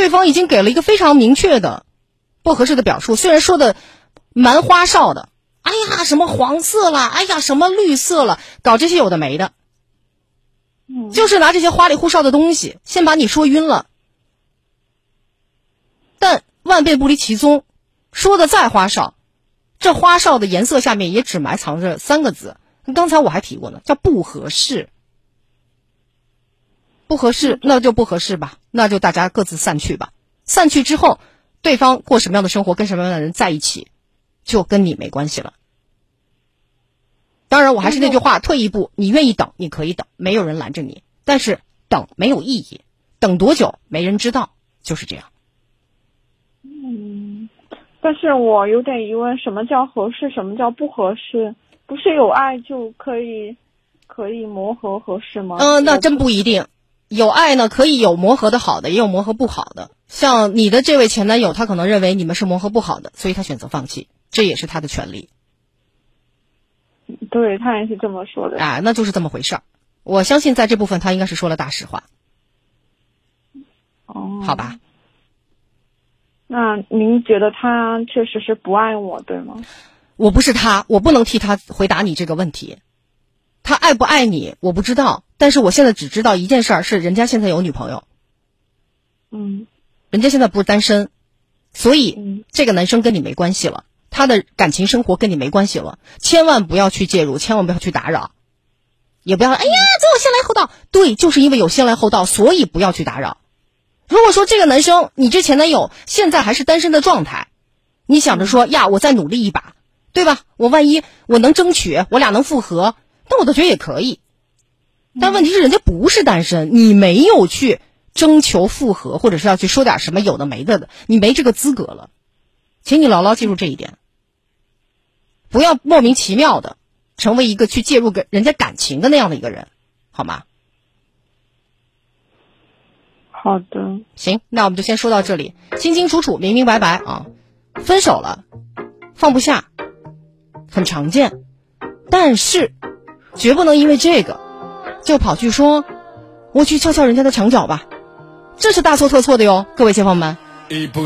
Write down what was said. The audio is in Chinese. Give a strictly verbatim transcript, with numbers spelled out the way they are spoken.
对方已经给了一个非常明确的不合适的表述，虽然说的蛮花哨的，哎呀什么黄色了，哎呀什么绿色了，搞这些有的没的，就是拿这些花里胡哨的东西先把你说晕了。但万变不离其宗，说的再花哨，这花哨的颜色下面也只埋藏着三个字，刚才我还提过呢，叫不合适。不合适那就不合适吧，那就大家各自散去吧。散去之后，对方过什么样的生活，跟什么样的人在一起，就跟你没关系了。当然我还是那句话，退一步，你愿意等你可以等，没有人拦着你，但是等没有意义，等多久没人知道，就是这样。 嗯，但是我有点疑问，什么叫合适，什么叫不合适？不是有爱就可以可以磨合合适吗？ 嗯、呃，那真不一定。有爱呢，可以有磨合的好的，也有磨合不好的。像你的这位前男友，他可能认为你们是磨合不好的，所以他选择放弃，这也是他的权利。 对，他也是这么说的。 啊，那就是这么回事儿。我相信在这部分他应该是说了大实话。 哦， 好吧。 那您觉得他确实是不爱我，对吗？ 我不是他，我不能替他回答你这个问题。他爱不爱你我不知道，但是我现在只知道一件事儿，是人家现在有女朋友。 嗯， 人家现在不是单身，所以这个男生跟你没关系了，他的感情生活跟你没关系了，千万不要去介入，千万不要去打扰，也不要哎呀总有先来后到，对，就是因为有先来后到，所以不要去打扰。如果说这个男生你这前男友现在还是单身的状态，你想着说呀我再努力一把，对吧，我万一我能争取我俩能复合，那我倒觉得也可以。但问题是人家不是单身，你没有去征求复合，或者是要去说点什么有的没的的，你没这个资格了，请你牢牢记住这一点，不要莫名其妙的成为一个去介入给人家感情的那样的一个人，好吗？ 好的， 行，那我们就先说到这里，清清楚楚明明白白啊，分手了放不下很常见，但是绝不能因为这个就跑去说我去敲敲人家的墙角吧，这是大错特错的哟，各位街坊们。